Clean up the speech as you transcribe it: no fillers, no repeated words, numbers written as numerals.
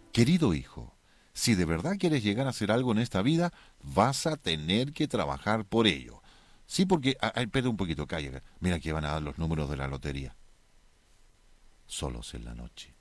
Querido hijo, si de verdad quieres llegar a hacer algo en esta vida, vas a tener que trabajar por ello. Sí, porque... espera un poquito, calla. Mira que van a dar los números de la lotería. Solos en la noche.